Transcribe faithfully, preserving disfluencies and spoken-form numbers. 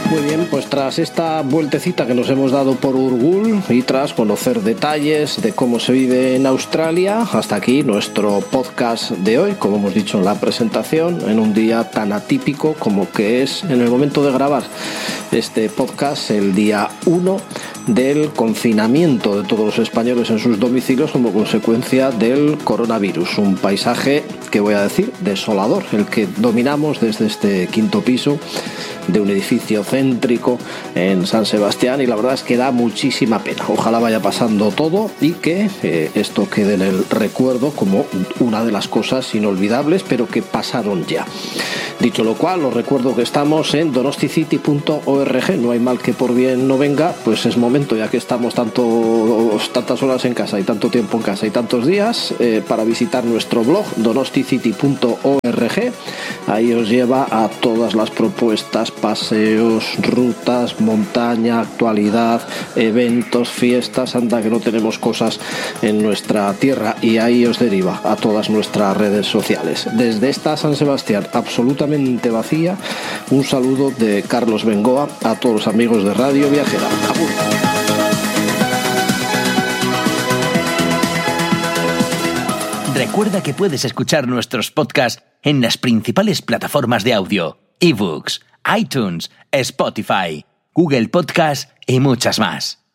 Muy bien, pues tras esta vueltecita que nos hemos dado por Urgul y tras conocer detalles de cómo se vive en Australia, hasta aquí nuestro podcast de hoy, como hemos dicho en la presentación, en un día tan atípico como que es en el momento de grabar este podcast, el día uno del confinamiento de todos los españoles en sus domicilios como consecuencia del coronavirus. Un paisaje que voy a decir desolador, el que dominamos desde este quinto piso de un edificio céntrico en San Sebastián, y la verdad es que da muchísima pena. Ojalá vaya pasando todo y que eh, esto quede en el recuerdo como una de las cosas inolvidables, pero que pasaron ya. Dicho lo cual, os recuerdo que estamos en donosticity punto org. No hay mal que por bien no venga, pues es momento, ya que estamos tanto, tantas horas en casa y tanto tiempo en casa y tantos días, eh, para visitar nuestro blog donosticity punto org. Ahí os lleva a todas las propuestas, paseos, rutas, montaña, actualidad, eventos, fiestas. Anda que no tenemos cosas en nuestra tierra, y ahí os deriva a todas nuestras redes sociales. Desde esta San Sebastián absolutamente vacía, un saludo de Carlos Bengoa a todos los amigos de Radio Viajera. ¡Abur! Recuerda que puedes escuchar nuestros podcasts en las principales plataformas de audio: eBooks, iTunes, Spotify, Google Podcast y muchas más.